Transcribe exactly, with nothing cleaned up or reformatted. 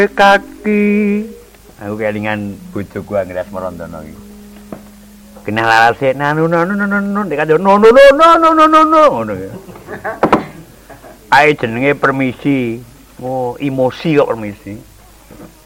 kaki. Aku kelingan bojoku Anggrek Marandana iki. Kenal larase nanu nanu nanu nanu nek no no no no no no no no ngono. Ae jenenge permisi. Oh, emosi kok permisi.